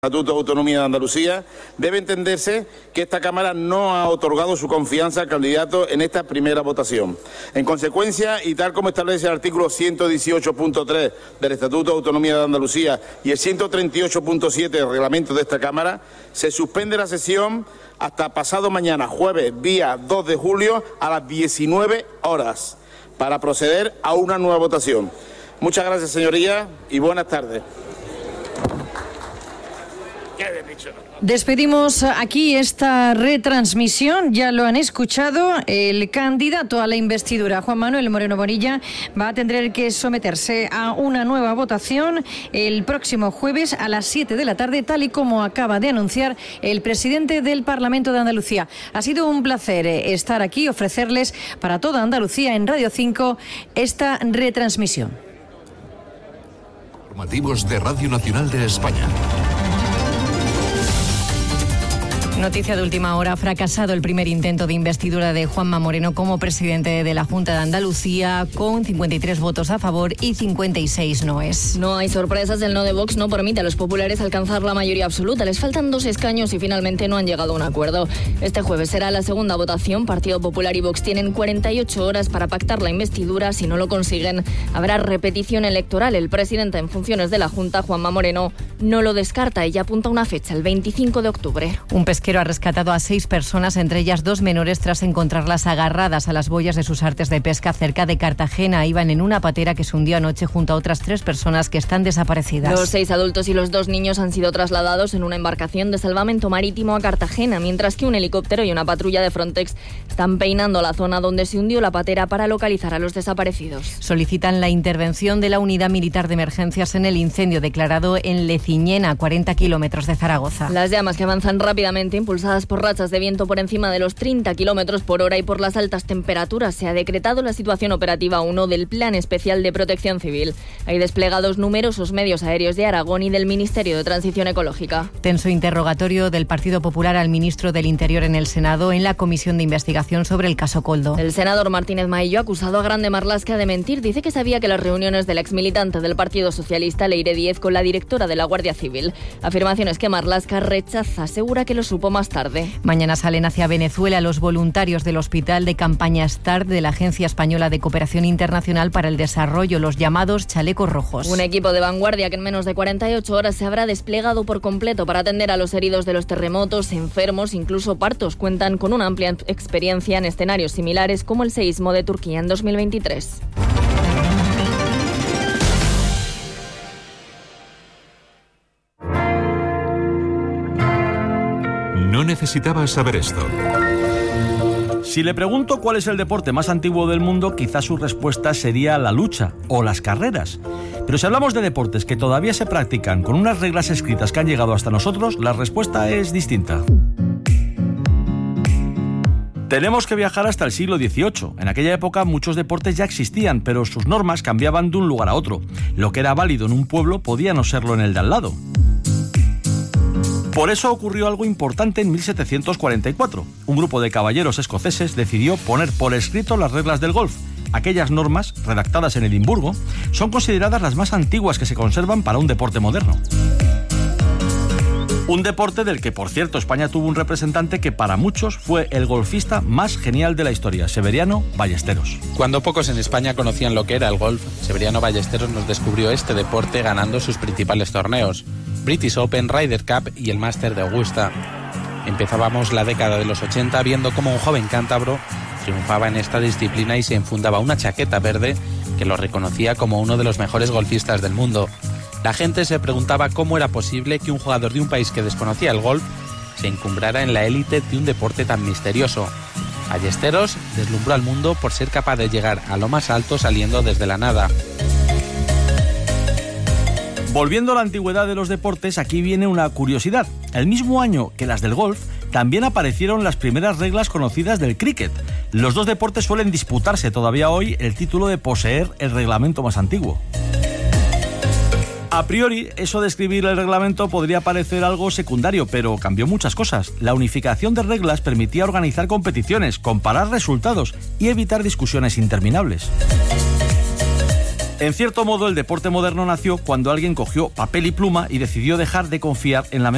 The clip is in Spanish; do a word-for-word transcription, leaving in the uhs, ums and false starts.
Estatuto de Autonomía de Andalucía, debe entenderse que esta Cámara no ha otorgado su confianza al candidato en esta primera votación. En consecuencia, y tal como establece el artículo ciento dieciocho punto tres del Estatuto de Autonomía de Andalucía y el ciento treinta y ocho punto siete del reglamento de esta Cámara, se suspende la sesión hasta pasado mañana, jueves, día dos de julio, a las diecinueve horas, para proceder a una nueva votación. Muchas gracias, señorías, y buenas tardes. Despedimos aquí esta retransmisión, ya lo han escuchado, el candidato a la investidura, Juan Manuel Moreno Bonilla, va a tener que someterse a una nueva votación el próximo jueves a las siete de la tarde, tal y como acaba de anunciar el presidente del Parlamento de Andalucía. Ha sido un placer estar aquí, ofrecerles para toda Andalucía en Radio cinco esta retransmisión. Informativos de Radio Nacional de España. Noticia de última hora, ha fracasado el primer intento de investidura de Juanma Moreno como presidente de la Junta de Andalucía, con cincuenta y tres votos a favor y cincuenta y seis noes. No hay sorpresas, el no de Vox no permite a los populares alcanzar la mayoría absoluta. Les faltan dos escaños y finalmente no han llegado a un acuerdo. Este jueves será la segunda votación. Partido Popular y Vox tienen cuarenta y ocho horas para pactar la investidura. Si no lo consiguen, habrá repetición electoral. El presidente en funciones de la Junta, Juanma Moreno, no lo descarta y ya apunta una fecha, el veinticinco de octubre. Un pesquero ha rescatado a seis personas, entre ellas dos menores, tras encontrarlas agarradas a las boyas de sus artes de pesca cerca de Cartagena. Iban en una patera que se hundió anoche junto a otras tres personas que están desaparecidas. Los seis adultos y los dos niños han sido trasladados en una embarcación de salvamento marítimo a Cartagena, mientras que un helicóptero y una patrulla de Frontex están peinando la zona donde se hundió la patera para localizar a los desaparecidos. Solicitan la intervención de la Unidad Militar de Emergencias en el incendio declarado en Leciñena, a cuarenta kilómetros de Zaragoza. Las llamas, que avanzan rápidamente, impulsadas por rachas de viento por encima de los treinta kilómetros por hora y por las altas temperaturas, se ha decretado la situación operativa uno del Plan Especial de Protección Civil. Hay desplegados numerosos medios aéreos de Aragón y del Ministerio de Transición Ecológica. Tenso interrogatorio del Partido Popular al ministro del Interior en el Senado en la comisión de investigación sobre el caso Koldo. El senador Martínez Maillo ha acusado a Grande Marlaska de mentir. Dice que sabía que las reuniones del exmilitante del Partido Socialista, Leire Díez, con la directora de la Guardia Civil. Afirmaciones que Marlaska rechaza, asegura que lo supo más tarde. Mañana salen hacia Venezuela los voluntarios del Hospital de Campaña START de la Agencia Española de Cooperación Internacional para el Desarrollo, los llamados chalecos rojos. Un equipo de vanguardia que en menos de cuarenta y ocho horas se habrá desplegado por completo para atender a los heridos de los terremotos, enfermos, incluso partos. Cuentan con una amplia experiencia en escenarios similares como el seísmo de Turquía en dos mil veintitrés. No necesitabas saber esto. Si le pregunto cuál es el deporte más antiguo del mundo, quizás su respuesta sería la lucha o las carreras. Pero si hablamos de deportes que todavía se practican con unas reglas escritas que han llegado hasta nosotros, la respuesta es distinta. Tenemos que viajar hasta el siglo dieciocho. En aquella época muchos deportes ya existían, pero sus normas cambiaban de un lugar a otro. Lo que era válido en un pueblo podía no serlo en el de al lado. Por eso ocurrió algo importante en mil setecientos cuarenta y cuatro. Un grupo de caballeros escoceses decidió poner por escrito las reglas del golf. Aquellas normas, redactadas en Edimburgo, son consideradas las más antiguas que se conservan para un deporte moderno. Un deporte del que, por cierto, España tuvo un representante que para muchos fue el golfista más genial de la historia, Severiano Ballesteros. Cuando pocos en España conocían lo que era el golf, Severiano Ballesteros nos descubrió este deporte ganando sus principales torneos: British Open, Ryder Cup y el Máster de Augusta. Empezábamos la década de los ochenta viendo cómo un joven cántabro triunfaba en esta disciplina y se enfundaba una chaqueta verde que lo reconocía como uno de los mejores golfistas del mundo. La gente se preguntaba cómo era posible que un jugador de un país que desconocía el golf se encumbrara en la élite de un deporte tan misterioso. Ballesteros deslumbró al mundo por ser capaz de llegar a lo más alto saliendo desde la nada. Volviendo a la antigüedad de los deportes, aquí viene una curiosidad. El mismo año que las del golf, también aparecieron las primeras reglas conocidas del cricket. Los dos deportes suelen disputarse todavía hoy el título de poseer el reglamento más antiguo. A priori, eso de escribir el reglamento podría parecer algo secundario, pero cambió muchas cosas. La unificación de reglas permitía organizar competiciones, comparar resultados y evitar discusiones interminables. En cierto modo, el deporte moderno nació cuando alguien cogió papel y pluma y decidió dejar de confiar en la memoria.